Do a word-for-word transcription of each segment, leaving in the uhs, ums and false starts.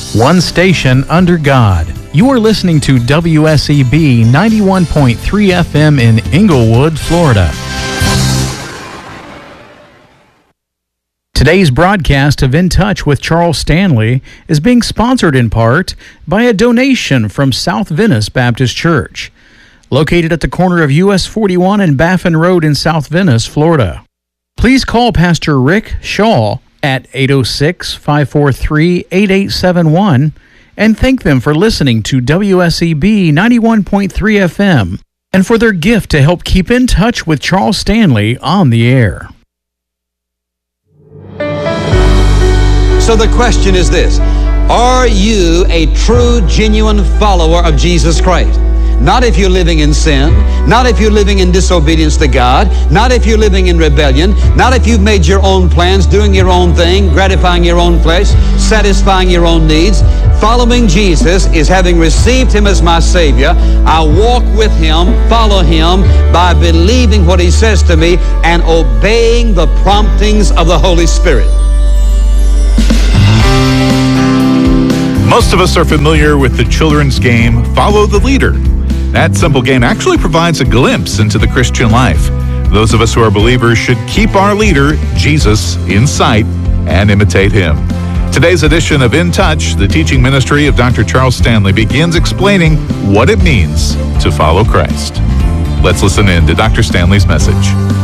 One station under God. You are listening to W S E B ninety-one point three F M in Inglewood, Florida. Today's broadcast of In Touch with Charles Stanley is being sponsored in part by a donation from South Venice Baptist Church, located at the corner of U S forty-one and Baffin Road in South Venice, Florida. Please call Pastor Rick Shaw at eight oh six, five four three, eight eight seven one and thank them for listening to W S E B ninety-one point three F M and for their gift to help keep in touch with Charles Stanley on the air. So the question is this: are you a true, genuine follower of Jesus Christ? Not if you're living in sin, not if you're living in disobedience to God, not if you're living in rebellion, not if you've made your own plans, doing your own thing, gratifying your own flesh, satisfying your own needs. Following Jesus is having received Him as my Savior. I walk with Him, follow Him by believing what He says to me and obeying the promptings of the Holy Spirit. Most of us are familiar with the children's game, Follow the Leader. That simple game actually provides a glimpse into the Christian life. Those of us who are believers should keep our leader, Jesus, in sight and imitate Him. Today's edition of In Touch, the teaching ministry of Doctor Charles Stanley, begins explaining what it means to follow Christ. Let's listen in to Doctor Stanley's message.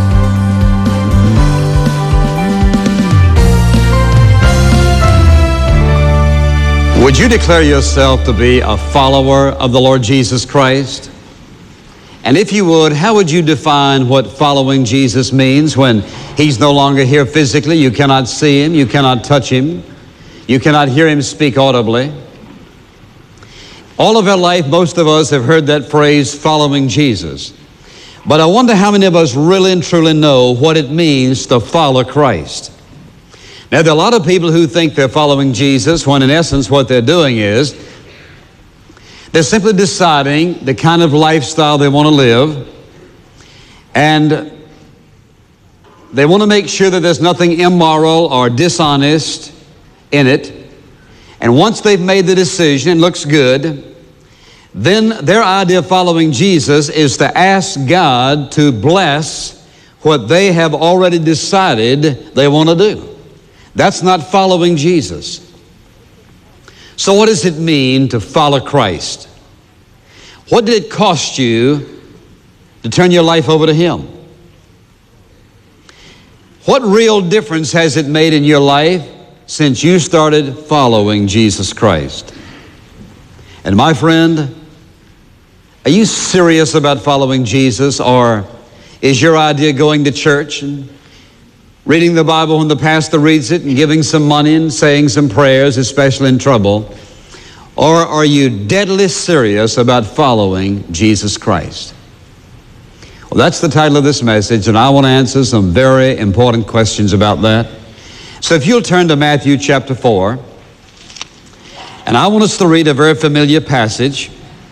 Would you declare yourself to be a follower of the Lord Jesus Christ? And if you would, how would you define what following Jesus means when He's no longer here physically? You cannot see Him, you cannot touch Him, you cannot hear Him speak audibly. All of our life, most of us have heard that phrase, following Jesus. But I wonder how many of us really and truly know what it means to follow Christ. Now, there are a lot of people who think they're following Jesus when in essence what they're doing is they're simply deciding the kind of lifestyle they want to live, and they want to make sure that there's nothing immoral or dishonest in it. And once they've made the decision, it looks good, then their idea of following Jesus is to ask God to bless what they have already decided they want to do. That's not following Jesus. So what does it mean to follow Christ? What did it cost you to turn your life over to Him? What real difference has it made in your life since you started following Jesus Christ? And my friend, are you serious about following Jesus, or is your idea going to church and reading the Bible when the pastor reads it and giving some money and saying some prayers, especially in trouble? Or are you deadly serious about following Jesus Christ? Well, that's the title of this message, and I want to answer some very important questions about that. So if you'll turn to Matthew chapter four, and I want us to read a very familiar passage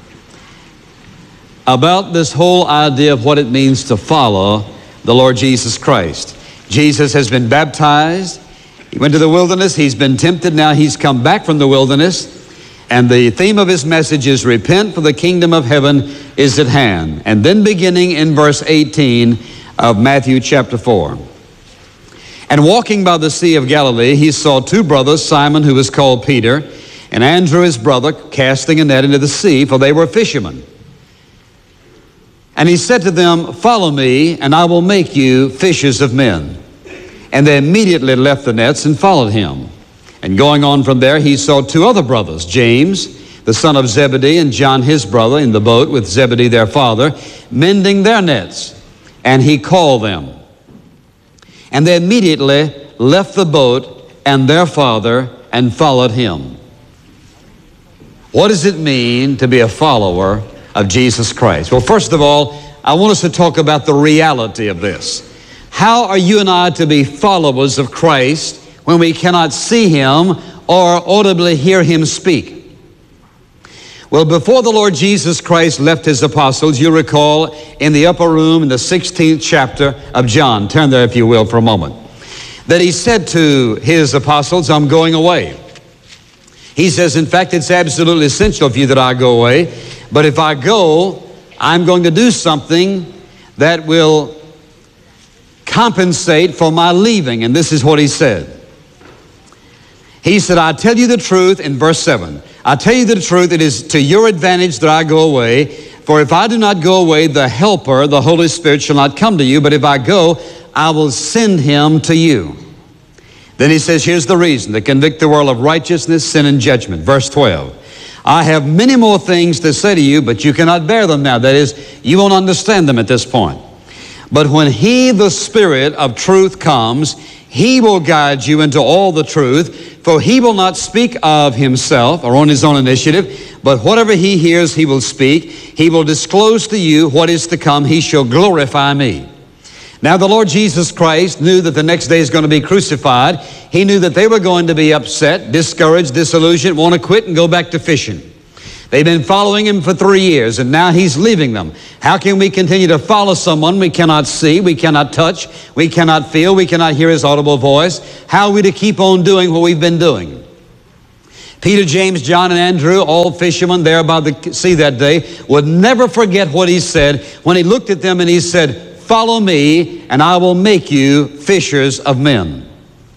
about this whole idea of what it means to follow the Lord Jesus Christ. Jesus has been baptized. He went to the wilderness. He's been tempted. Now He's come back from the wilderness. And the theme of His message is repent, for the kingdom of heaven is at hand. And then beginning in verse eighteen of Matthew chapter four. And walking by the Sea of Galilee, He saw two brothers, Simon, who was called Peter, and Andrew his brother, casting a net into the sea, for they were fishermen. And He said to them, follow me, and I will make you fishers of men. And they immediately left the nets and followed Him. And going on from there, He saw two other brothers, James, the son of Zebedee, and John his brother, in the boat with Zebedee their father, mending their nets. And He called them. And they immediately left the boat and their father and followed Him. What does it mean to be a follower of Jesus Christ? Well, first of all, I want us to talk about the reality of this. How are you and I to be followers of Christ when we cannot see Him or audibly hear Him speak? Well, before the Lord Jesus Christ left His apostles, you recall in the upper room in the sixteenth chapter of John, turn there if you will for a moment, that He said to His apostles, I'm going away. He says, in fact, it's absolutely essential for you that I go away. But if I go, I'm going to do something that will compensate for my leaving. And this is what he said. He said, I tell you the truth, in verse seven, I tell you the truth, it is to your advantage that I go away. For if I do not go away, the Helper, the Holy Spirit, shall not come to you. But if I go, I will send him to you. Then he says, here's the reason, to convict the world of righteousness, sin, and judgment. Verse twelve, I have many more things to say to you, but you cannot bear them now. That is, you won't understand them at this point. But when he, the Spirit of truth, comes, he will guide you into all the truth, for he will not speak of himself or on his own initiative, but whatever he hears, he will speak. He will disclose to you what is to come. He shall glorify me. Now, the Lord Jesus Christ knew that the next day is going to be crucified. He knew that they were going to be upset, discouraged, disillusioned, want to quit and go back to fishing. They've been following him for three years, and now he's leaving them. How can we continue to follow someone we cannot see, we cannot touch, we cannot feel, we cannot hear his audible voice? How are we to keep on doing what we've been doing? Peter, James, John, and Andrew, all fishermen there by the sea that day, would never forget what he said when he looked at them and he said, follow me, and I will make you fishers of men.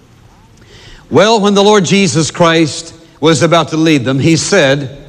Well, when the Lord Jesus Christ was about to leave them, he said,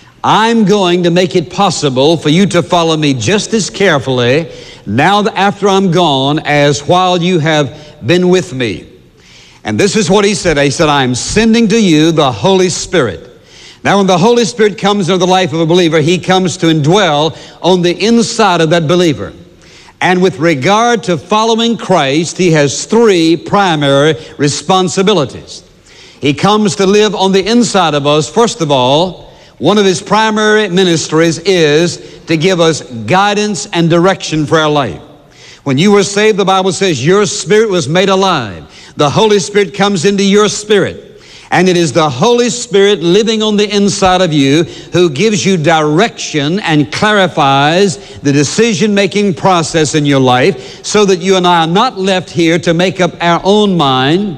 I'm going to make it possible for you to follow me just as carefully now after I'm gone as while you have been with me. And this is what he said. He said, I'm sending to you the Holy Spirit. Now, when the Holy Spirit comes into the life of a believer, he comes to indwell on the inside of that believer. And with regard to following Christ, he has three primary responsibilities. He comes to live on the inside of us. First of all, one of his primary ministries is to give us guidance and direction for our life. When you were saved, the Bible says your spirit was made alive. The Holy Spirit comes into your spirit. And it is the Holy Spirit living on the inside of you who gives you direction and clarifies the decision-making process in your life so that you and I are not left here to make up our own mind,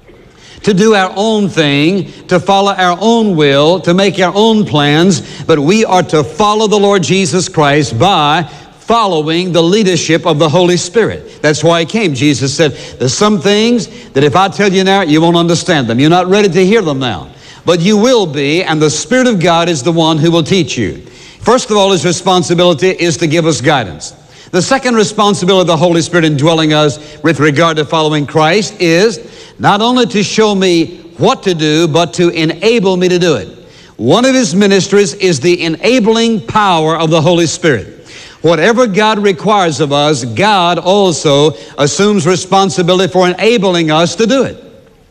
to do our own thing, to follow our own will, to make our own plans, but we are to follow the Lord Jesus Christ by following the leadership of the Holy Spirit. That's why he came. Jesus said, there's some things that if I tell you now, you won't understand them. You're not ready to hear them now. But you will be, and the Spirit of God is the one who will teach you. First of all, his responsibility is to give us guidance. The second responsibility of the Holy Spirit in dwelling us with regard to following Christ is not only to show me what to do, but to enable me to do it. One of his ministries is the enabling power of the Holy Spirit. Whatever God requires of us, God also assumes responsibility for enabling us to do it.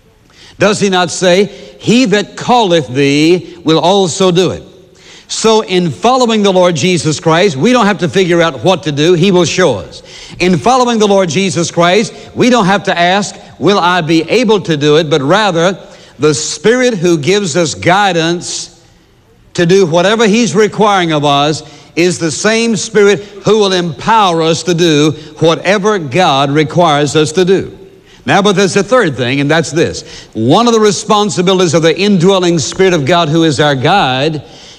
Does he not say, he that calleth thee will also do it? So in following the Lord Jesus Christ, we don't have to figure out what to do. He will show us. In following the Lord Jesus Christ, we don't have to ask, will I be able to do it? But rather, the Spirit who gives us guidance to do whatever he's requiring of us is the same Spirit who will empower us to do whatever God requires us to do. Now, but there's a third thing, and that's this. One of the responsibilities of the indwelling Spirit of God who is our guide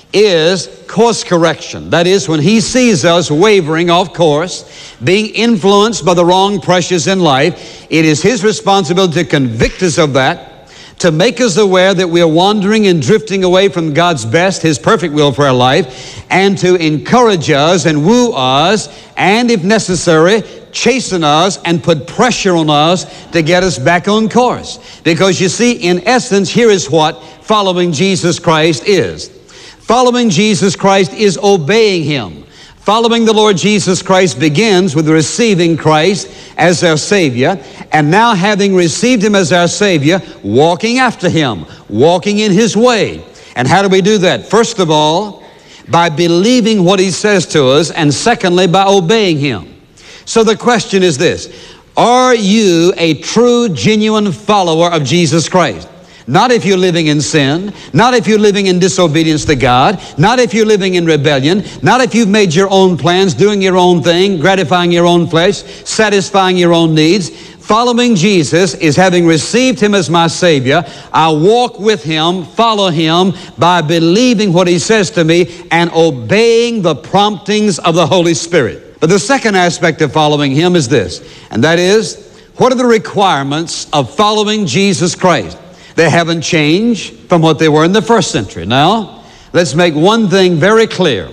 is course correction. That is, when he sees us wavering off course, being influenced by the wrong pressures in life, it is his responsibility to convict us of that, to make us aware that we are wandering and drifting away from God's best, his perfect will for our life, and to encourage us and woo us, and if necessary, chasten us and put pressure on us to get us back on course. Because you see, in essence, here is what following Jesus Christ is. Following Jesus Christ is obeying him. Following the Lord Jesus Christ begins with receiving Christ as our Savior, and now having received him as our Savior, walking after him, walking in his way. And how do we do that? First of all, by believing what he says to us, and secondly, by obeying him. So the question is this: are you a true, genuine follower of Jesus Christ? Not if you're living in sin, not if you're living in disobedience to God, not if you're living in rebellion, not if you've made your own plans, doing your own thing, gratifying your own flesh, satisfying your own needs. Following Jesus is having received Him as my Savior. I walk with Him, follow Him by believing what He says to me and obeying the promptings of the Holy Spirit. But the second aspect of following Him is this, and that is, what are the requirements of following Jesus Christ? They haven't changed from what they were in the first century. Now, let's make one thing very clear.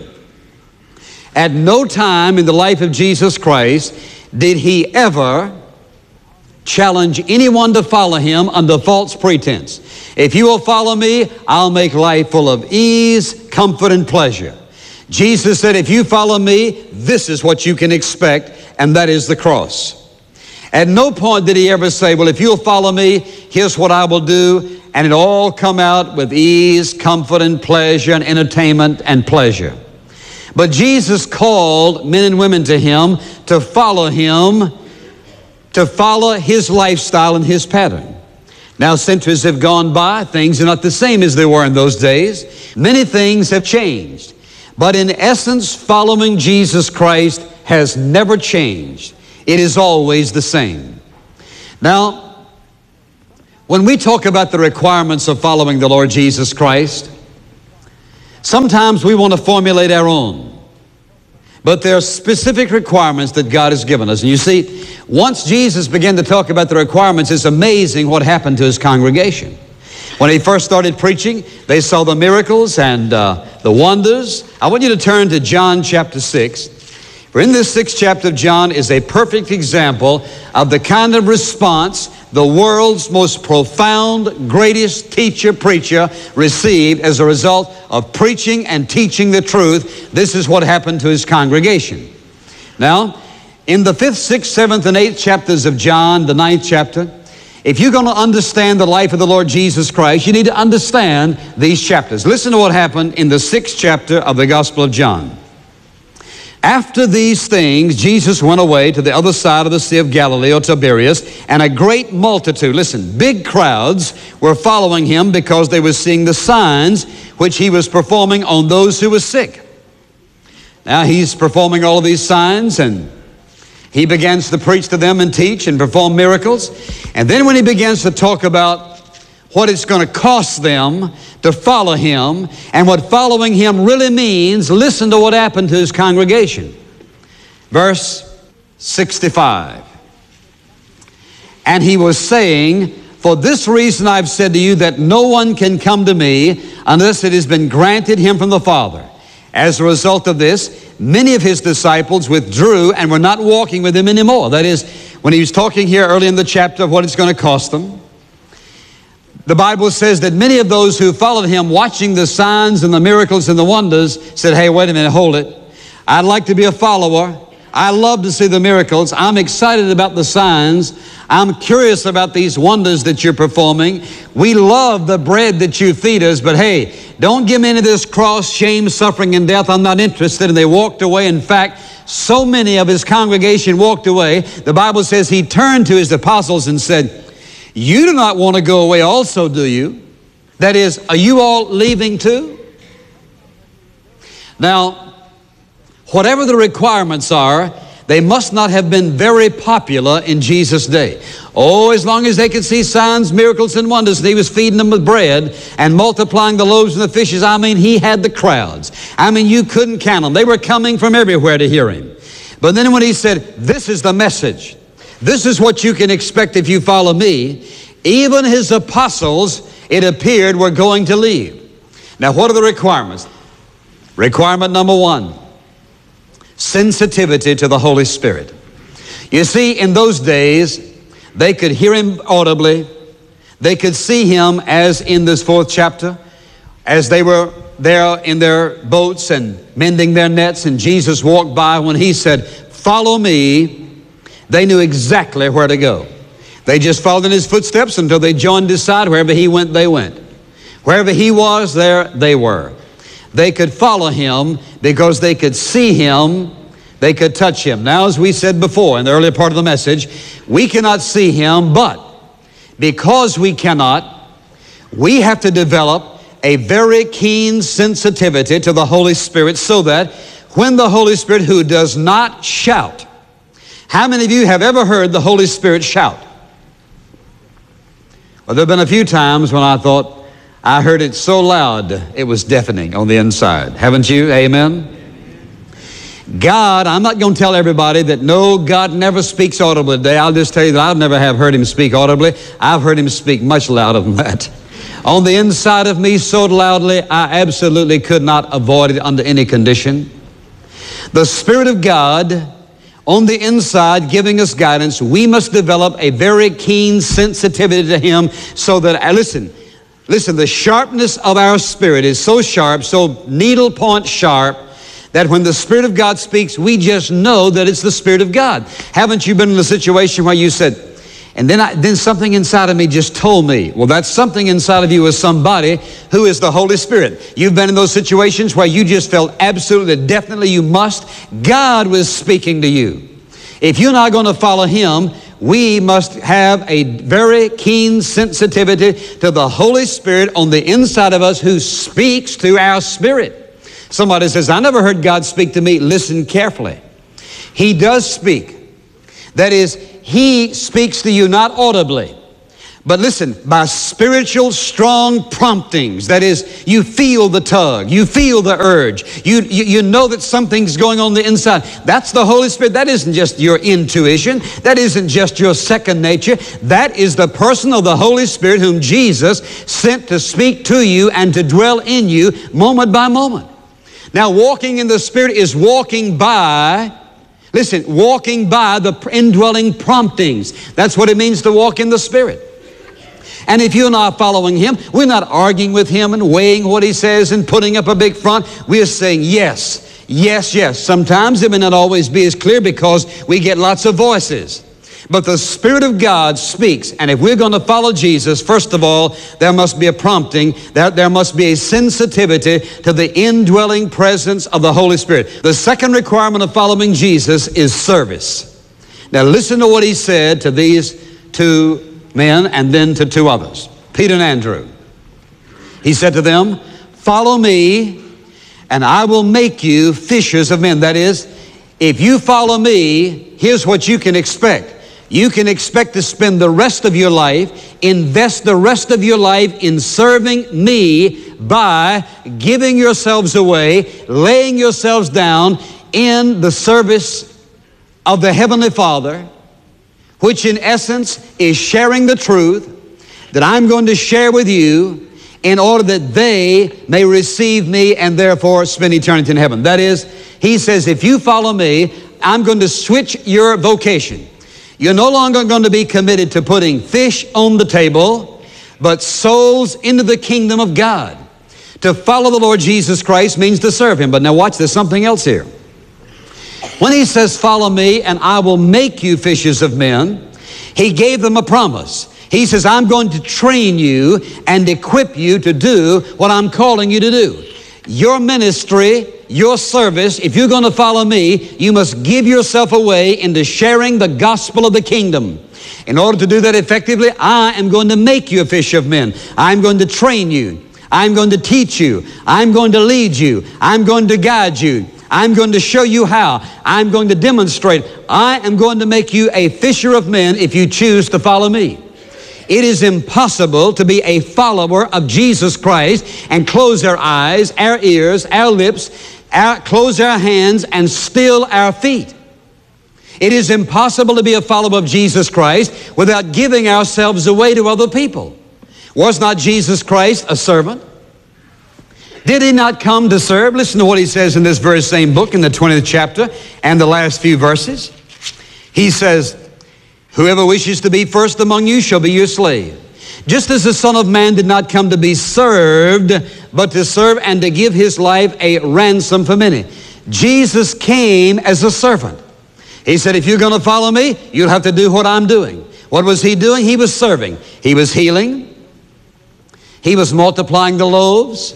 At no time in the life of Jesus Christ did He ever challenge anyone to follow Him under false pretense. If you will follow me, I'll make life full of ease, comfort, and pleasure. Jesus said, if you follow me, this is what you can expect, and that is the cross. At no point did He ever say, well, if you'll follow me, here's what I will do, and it'll all come out with ease, comfort, and pleasure, and entertainment and pleasure. But Jesus called men and women to Him to follow Him, to follow His lifestyle and His pattern. Now, centuries have gone by. Things are not the same as they were in those days. Many things have changed. But in essence, following Jesus Christ has never changed. It is always the same. Now, when we talk about the requirements of following the Lord Jesus Christ, sometimes we want to formulate our own. But there are specific requirements that God has given us. And you see, once Jesus began to talk about the requirements, it's amazing what happened to His congregation. When He first started preaching, they saw the miracles and uh, the wonders. I want you to turn to John chapter six. For in this sixth chapter of John is a perfect example of the kind of response the world's most profound, greatest teacher, preacher received as a result of preaching and teaching the truth. This is what happened to his congregation. Now, in the fifth, sixth, seventh, and eighth chapters of John, the ninth chapter, if you're going to understand the life of the Lord Jesus Christ, you need to understand these chapters. Listen to what happened in the sixth chapter of the Gospel of John. After these things, Jesus went away to the other side of the Sea of Galilee, or Tiberias, and a great multitude, listen, big crowds were following Him because they were seeing the signs which He was performing on those who were sick. Now, He's performing all of these signs, and He begins to preach to them and teach and perform miracles. And then when He begins to talk about what it's going to cost them to follow Him and what following Him really means, listen to what happened to His congregation. Verse sixty-five. And He was saying, for this reason I've said to you that no one can come to me unless it has been granted him from the Father. As a result of this, many of His disciples withdrew and were not walking with Him anymore. That is, when He was talking here early in the chapter of what it's going to cost them, the Bible says that many of those who followed Him, watching the signs and the miracles and the wonders, said, hey, wait a minute, hold it. I'd like to be a follower. I love to see the miracles. I'm excited about the signs. I'm curious about these wonders that you're performing. We love the bread that you feed us, but hey, don't give me into this cross, shame, suffering, and death. I'm not interested. And they walked away. In fact, so many of His congregation walked away. The Bible says He turned to His apostles and said, you do not want to go away also, do you? That is, are you all leaving too? Now, whatever the requirements are, they must not have been very popular in Jesus' day. Oh, as long as they could see signs, miracles, and wonders, and He was feeding them with bread and multiplying the loaves and the fishes, I mean, He had the crowds. I mean, you couldn't count them. They were coming from everywhere to hear Him. But then when He said, this is the message, this is what you can expect if you follow me, even His apostles, it appeared, were going to leave. Now, what are the requirements? Requirement number one, sensitivity to the Holy Spirit. You see, in those days, they could hear Him audibly. They could see Him, as in this fourth chapter, as they were there in their boats and mending their nets, and Jesus walked by. When He said, follow me, they knew exactly where to go. They just followed in His footsteps until they joined His side. Wherever He went, they went. Wherever He was, there they were. They could follow Him because they could see Him, they could touch Him. Now, as we said before in the earlier part of the message, we cannot see Him, but because we cannot, we have to develop a very keen sensitivity to the Holy Spirit, so that when the Holy Spirit, who does not shout, How many of you have ever heard the Holy Spirit shout? Well, there have been a few times when I thought I heard it so loud it was deafening on the inside. Haven't you? Amen? God, I'm not going to tell everybody that no, God never speaks audibly today. I'll just tell you that I've never have heard Him speak audibly. I've heard Him speak much louder than that. On the inside of me so loudly, I absolutely could not avoid it under any condition. The Spirit of God on the inside giving us guidance, we must develop a very keen sensitivity to Him so that, uh, listen, listen, the sharpness of our spirit is so sharp, so needle point sharp, that when the Spirit of God speaks, we just know that it's the Spirit of God. Haven't you been in a situation where you said, and then I, then something inside of me just told me, well, that's something inside of you is somebody who is the Holy Spirit. You've been in those situations where you just felt absolutely, definitely you must. God was speaking to you. If you're not going to follow Him, we must have a very keen sensitivity to the Holy Spirit on the inside of us who speaks to our spirit. Somebody says, I never heard God speak to me. Listen carefully. He does speak. That is, He speaks to you not audibly, but listen, by spiritual strong promptings. That is, you feel the tug, you feel the urge, you, you, you know that something's going on the inside. That's the Holy Spirit. That isn't just your intuition. That isn't just your second nature. That is the person of the Holy Spirit whom Jesus sent to speak to you and to dwell in you moment by moment. Now, walking in the Spirit is walking by, listen, walking by the indwelling promptings. That's what it means to walk in the Spirit. And if you're not following Him, we're not arguing with Him and weighing what He says and putting up a big front. We're saying yes, yes, yes. Sometimes it may not always be as clear because we get lots of voices. But the Spirit of God speaks, and if we're going to follow Jesus, first of all, there must be a prompting, there, there must be a sensitivity to the indwelling presence of the Holy Spirit. The second requirement of following Jesus is service. Now listen to what He said to these two men and then to two others, Peter and Andrew. He said to them, follow me, and I will make you fishers of men. That is, if you follow me, here's what you can expect. You can expect to spend the rest of your life, invest the rest of your life in serving me by giving yourselves away, laying yourselves down in the service of the Heavenly Father, which in essence is sharing the truth that I'm going to share with you in order that they may receive me and therefore spend eternity in heaven. That is, He says, if you follow me, I'm going to switch your vocation. You're no longer going to be committed to putting fish on the table, but souls into the kingdom of God. To follow the Lord Jesus Christ means to serve Him. But now watch, there's something else here. When He says, follow me and I will make you fishers of men, He gave them a promise. He says, I'm going to train you and equip you to do what I'm calling you to do. Your ministry, your service, if you're going to follow me, you must give yourself away into sharing the gospel of the kingdom. In order to do that effectively, I am going to make you a fish of men. I'm going to train you. I'm going to teach you. I'm going to lead you. I'm going to guide you. I'm going to show you how. I'm going to demonstrate. I am going to make you a fisher of men if you choose to follow me. It is impossible to be a follower of Jesus Christ and close our eyes, our ears, our lips, our, close our hands, and still our feet. It is impossible to be a follower of Jesus Christ without giving ourselves away to other people. Was not Jesus Christ a servant? Did He not come to serve? Listen to what He says in this very same book in the twentieth chapter and the last few verses. He says, whoever wishes to be first among you shall be your slave. Just as the Son of Man did not come to be served, but to serve and to give His life a ransom for many. Jesus came as a servant. He said, if you're going to follow me, you'll have to do what I'm doing. What was He doing? He was serving. He was healing. He was multiplying the loaves.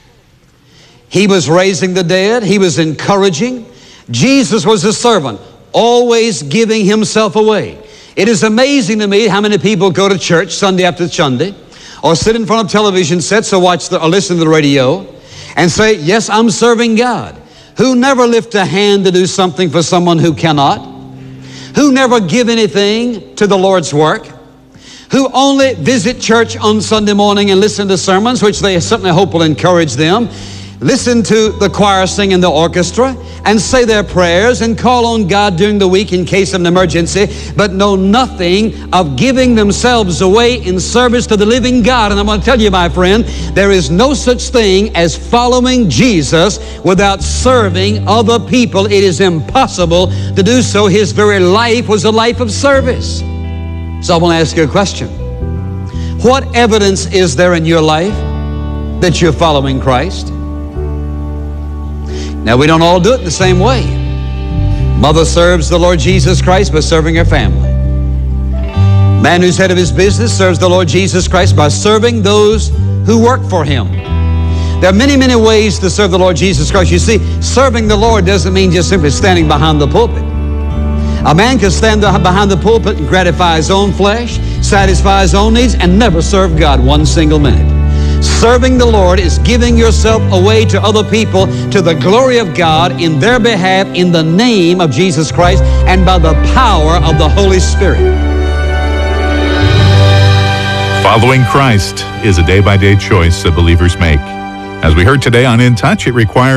He was raising the dead. He was encouraging. Jesus was a servant, always giving Himself away. It is amazing to me how many people go to church Sunday after Sunday or sit in front of television sets or watch the, or listen to the radio and say, yes, I'm serving God. Who never lift a hand to do something for someone who cannot. who never give anything to the Lord's work, who only visit church on Sunday morning and listen to sermons, which they certainly hope will encourage them, listen to the choir sing in the orchestra, and say their prayers and call on God during the week in case of an emergency, but know nothing of giving themselves away in service to the living God. And I'm going to tell you, my friend, there is no such thing as following Jesus without serving other people. It is impossible to do so. His very life was a life of service. So I want to ask you a question. What evidence is there in your life that you're following Christ? Now, we don't all do it the same way. Mother serves the Lord Jesus Christ by serving her family. Man who's head of his business serves the Lord Jesus Christ by serving those who work for him. There are many, many ways to serve the Lord Jesus Christ. You see, serving the Lord doesn't mean just simply standing behind the pulpit. A man can stand behind the pulpit and gratify his own flesh, satisfy his own needs, and never serve God one single minute. Serving the Lord is giving yourself away to other people to the glory of God in their behalf in the name of Jesus Christ and by the power of the Holy Spirit. Following Christ is a day-by-day choice that believers make. As we heard today on In Touch, it requires